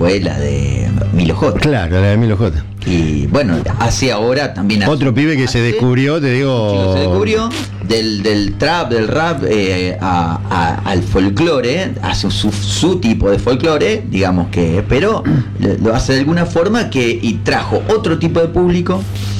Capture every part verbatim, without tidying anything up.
fue la de Milo J. Claro, la de Milo J. Y bueno, hace ahora también... Otro hace, pibe que hace, se descubrió, te digo... Se descubrió del, del trap, del rap eh, a, a, al folclore, hace su, su tipo de folclore, digamos que, pero lo hace de alguna forma que y trajo otro tipo de público.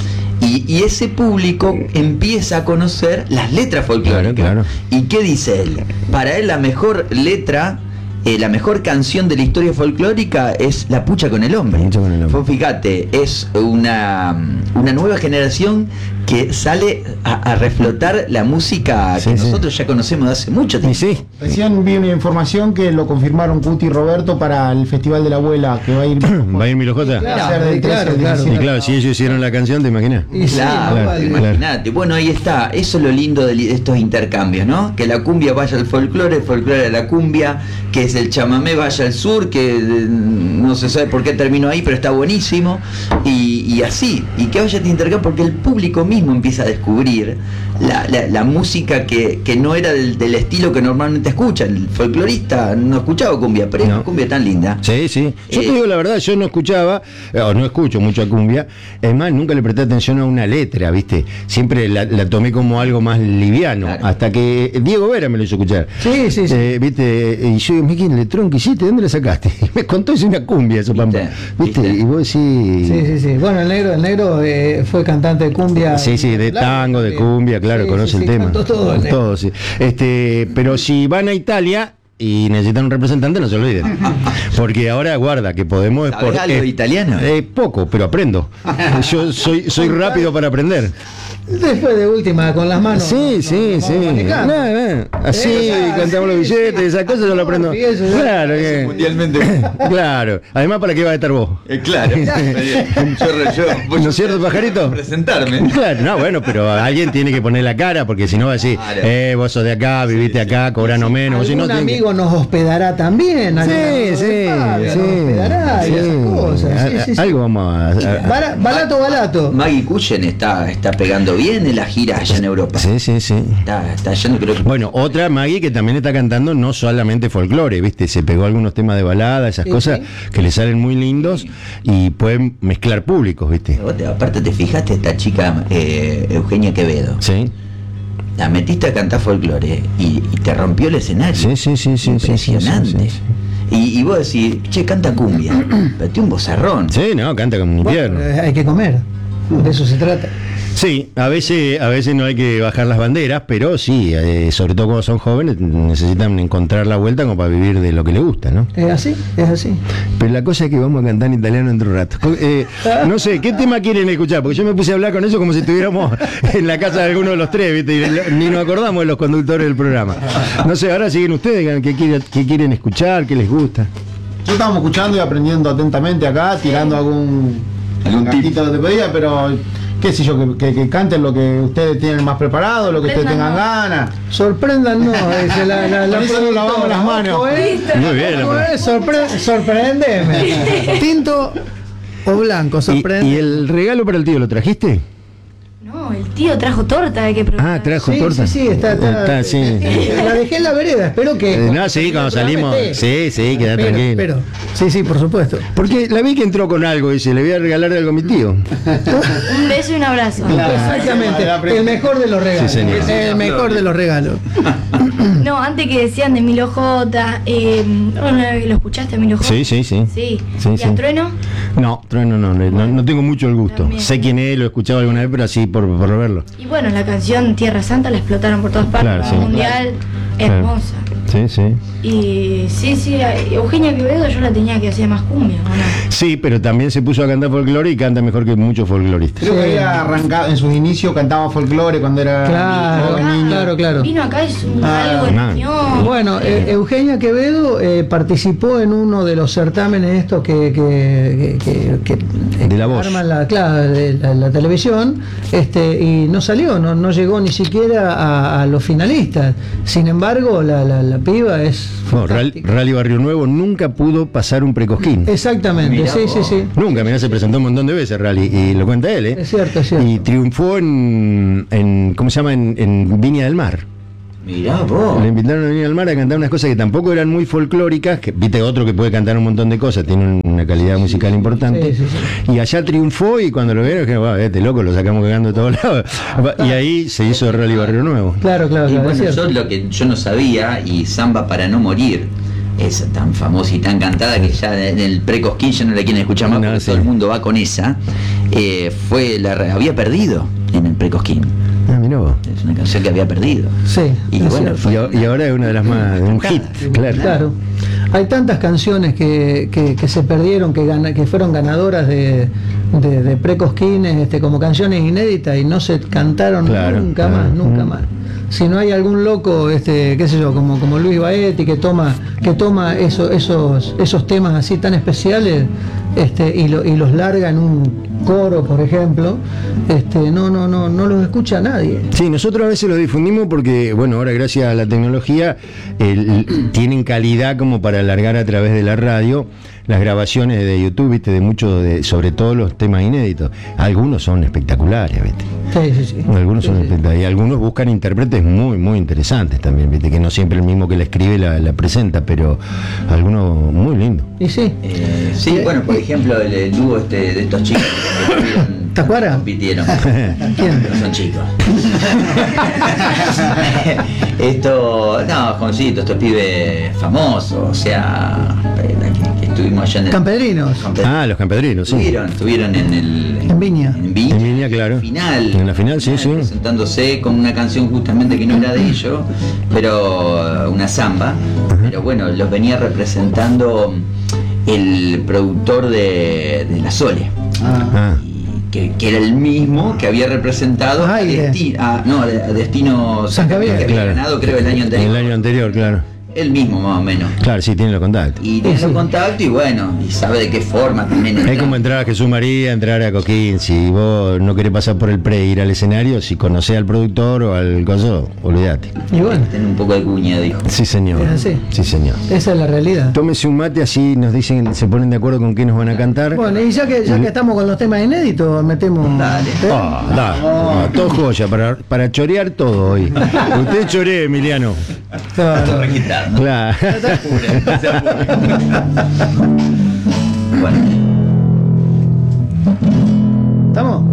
Y, y ese público empieza a conocer las letras folclóricas. Claro, claro. ¿Y qué dice él? Para él la mejor letra, eh, la mejor canción de la historia folclórica es La Pucha con el Hombre. Pucha con el Hombre. Pues fíjate, es una, una nueva generación que sale a, a reflotar la música Sí, que sí. nosotros ya conocemos de hace mucho Y tiempo. sí, Recién vi una información que lo confirmaron Cuti y Roberto para el Festival de la Abuela, que va a ir... va a ir Milo J. Va a ser del trece al Claro, claro. Y diecisiete. claro, si ellos hicieron la canción, ¿te imaginas? Y sí, Claro, no, claro, imagínate. Bueno, ahí está. Eso es lo lindo de estos intercambios, ¿no? Que la cumbia vaya al folclore, el folclore a la cumbia, que es el chamamé vaya al sur, que eh, no se sabe por qué terminó ahí, pero está buenísimo. Y, y así. Y que vaya este intercambio porque el público mismo empieza a descubrir la, la, la música que, que no era del, del estilo que normalmente escucha. El folclorista no escuchaba cumbia, pero es No. una cumbia tan linda. Sí, sí. Yo Eh, te digo la verdad, yo no escuchaba, eh, o no escucho mucho a cumbia, es más, nunca le presté atención a una letra, ¿viste? Siempre la, la tomé como algo más liviano, Claro. hasta que Diego Vera me lo hizo escuchar. Sí, sí, sí. Eh, ¿viste? Y yo digo, ¿qué letrón que hiciste? ¿De dónde la sacaste? Y me contó, es una cumbia eso, Pampa. ¿Viste? ¿Viste? ¿Viste? Y vos decís... Sí, sí, sí. Bueno, el negro, el negro eh, fue cantante de cumbia. Sí, sí, de tango, de cumbia, claro, Sí, conoce sí, el sí, tema. cantó todo, el negro. Todo, sí. Este, pero si van a Italia y necesitan un representante, no se olviden. Porque ahora, guarda, que podemos... ¿Sabés algo de italiano? Eh, poco, pero aprendo. Yo soy, soy rápido para aprender. Después de última, con las manos. Sí, no, sí, no, sí. vamos manejando. Nada, nada. Así, Eh, contamos los sí, billetes, sí. esas cosas yo lo aprendo. Y eso, ya. Claro, que... Mundialmente. Claro. Además, ¿para qué va a estar vos? Eh, claro. yo, yo, ¿No es cierto, pajarito? Presentarme. Claro, no, bueno, pero alguien tiene que poner la cara, porque si no va a decir, Claro. eh, vos sos de acá, viviste acá, cobrano menos. O si Algún no, tiene que- amigo nos hospedará también. algún Sí, amigo sí, de Fabio sí. nos hospedará y sí. esas cosas. Sí, A- sí, sí. Algo vamos a... a- Bara- barato, barato. Maggie Cushen está, está pegando bien en la gira allá en Europa. Sí, sí, sí. Está, está yendo, creo que. Bueno, otra Maggie que también está cantando no solamente folclore, ¿viste? Se pegó algunos temas de balada, esas Sí, cosas sí. que le salen muy lindos y pueden mezclar públicos, ¿viste? Vos te- aparte, te fijaste, esta chica eh, Eugenia Quevedo. Sí. La metiste a cantar folclore y, y te rompió el escenario. Sí, sí, sí, sí. Impresionante. Sí, sí, sí, sí. Y, y vos decís, che, canta cumbia. Pero tiene un vozarrón. Sí, no, canta como un Bueno, infierno. eh, hay que comer. De eso se trata. Sí, a veces, a veces no hay que bajar las banderas, pero sí, eh, sobre todo cuando son jóvenes, necesitan encontrar la vuelta como para vivir de lo que les gusta, ¿no? Es así, es así. Pero la cosa es que vamos a cantar en italiano dentro de un rato. Eh, no sé, ¿qué tema quieren escuchar? Porque yo me puse a hablar con eso como si estuviéramos en la casa de alguno de los tres, ¿viste? Y ni nos acordamos de los conductores del programa. No sé, ahora siguen ustedes, digan qué quieren, qué quieren escuchar, qué les gusta. Yo estábamos escuchando y aprendiendo atentamente acá, tirando algún, Algún tip. gatito que te pedía, pero qué sé yo, que, que, que canten lo que ustedes tienen más preparado, lo que ustedes tengan ganas. Sorprendan, no, dice la, la, la Por eso nos lavamos las manos. Ojo, ¿eh? Muy bien, Ojo, la- ¿eh? Sorpre- sorprendeme. Tinto o blanco, ¿Y, sorprende. y el regalo para el tío lo trajiste? No, el tío trajo torta, hay que preguntar. Ah, trajo Sí, torta. sí, sí, está, está, Está, sí. La dejé en la vereda, espero que. Eh, no, sí, cuando salimos, sí, sí, queda Espero, tranquilo. espero. Sí, sí, por supuesto. Porque la vi que entró con algo, dice, le voy a regalar algo a mi tío. Un beso y un abrazo. Exactamente, el mejor de los regalos. Sí, señor. El mejor de los regalos. No, antes que decían de Milo J, eh, ¿lo escuchaste a Milo J? Sí, sí, sí. Sí. Sí, ¿Y sí. a Trueno? No, Trueno no, no, no, no tengo mucho el gusto. También. Sé quién es, lo he escuchado alguna vez, pero así por, por verlo. Y bueno, la canción Tierra Santa la explotaron por todas partes, Claro, sí. mundial, Claro. hermosa. Sí, sí. Y sí, sí, Eugenia Quevedo yo la tenía que hacía más cumbia, ¿o no? Sí, pero también se puso a cantar folclore y canta mejor que muchos folcloristas. Creo que había arrancado, en sus inicios cantaba folclore cuando era Claro, joven, niño. claro, claro. Vino acá es un Ah, algo man. español. Bueno, eh, Eugenia Quevedo eh, participó en uno de los certámenes estos que, que, que, que- que De La Voz. arman la, claro, de la, la televisión, este, y no salió, no, no llegó ni siquiera a, a los finalistas. Sin embargo, la, la, la piba es No, Rally, fantástica. Rally Barrio Nuevo nunca pudo pasar un precosquín. Exactamente, Mirá sí, sí, vos. sí. Nunca, mirá, se presentó un montón de veces Rally y lo cuenta él, ¿eh? Es cierto, es cierto. Y triunfó en, en ¿cómo se llama? En, en Viña del Mar. Mirá vos. Le invitaron a Viña del Mar a cantar unas cosas que tampoco eran muy folclóricas, que viste otro que puede cantar un montón de cosas, tiene un, una calidad musical importante. Sí, sí, sí. Y allá triunfó y cuando lo vieron, que wow, este loco lo sacamos cagando de todos lados. Y ahí se hizo Rally Barrio Nuevo. Claro, claro, Y claro, es bueno, cierto. yo lo que yo no sabía, y Samba para no morir, es tan famosa y tan cantada que ya en el pre-Cosquín ya no la quieren escuchar más No, porque sí. todo el mundo va con esa. Eh, fue la había perdido en el pre-Cosquín. Ah, mirá vos. Es una canción que había perdido. Sí, Y es bueno, cierto. fue Y, a- y ahora es una de las más, un hit, claro. Claro. Hay tantas canciones que, que, que se perdieron, que, gana, que fueron ganadoras de, de, de pre-Cosquines, este, como canciones inéditas y no se cantaron Claro, nunca claro. más, nunca Mm. más. Si no hay algún loco, este, qué sé yo, como, como Luis Baetti, que toma, que toma eso, esos, esos temas así tan especiales, este, y, lo, y los larga en un coro, por ejemplo, este, no, no, no, no los escucha nadie. Sí, nosotros a veces lo difundimos porque, bueno, ahora gracias a la tecnología el- tienen calidad como para alargar a través de la radio las grabaciones de YouTube, viste, de muchos, de, sobre todo los temas inéditos. Algunos son espectaculares, viste. Sí, sí, sí. Algunos Sí, son sí. espectaculares. Y algunos buscan intérpretes muy, muy interesantes también, viste, que no siempre el mismo que la escribe la, la presenta, pero algunos muy lindos. Y sí. Eh, sí, bueno, por ejemplo, el, el dúo este de estos chicos que estuvieron- ¿Tacuara? compitieron. ¿Quién? No son chicos. Esto, no, Joncito, estos pibes famosos, o sea, eh, que, que estuvimos allá en el. Campedrinos. Campe- Ah, los campedrinos, sí. Estuvieron, estuvieron en el. En Viña. En Viña. En Viña, claro. Final. En la final, sí, sí. Presentándose con una canción justamente que no era de ellos, pero una samba. Pero bueno, los venía representando el productor de, de La Sole. Ah, Que, que era el mismo que había representado a, Aire. Desti- a- no, a Destino San Javier. que había Claro. ganado creo el año anterior. el año anterior, claro. El mismo más o menos. Claro, sí, tiene los contactos. Y tiene Sí, los sí. contactos y bueno, y sabe de qué forma también. Es entrar. como entrar a Jesús María, entrar a Coquín. Si vos no querés pasar por el pre, ir al escenario, si conocés al productor o al coso, olvídate. Y bueno, Tiene un poco de cuña, dijo. Sí, señor. Es así. Sí, señor. esa es la realidad. Tómese un mate, así nos dicen, se ponen de acuerdo con qué nos van a cantar. Bueno, y ya que ya que estamos con los temas inéditos, metemos. Dale. ¿Eh? Ah, da, ah, todo joya, para, para chorear todo hoy. Usted choree, Emiliano. Claro. Claro. Bueno. ¿Estamos?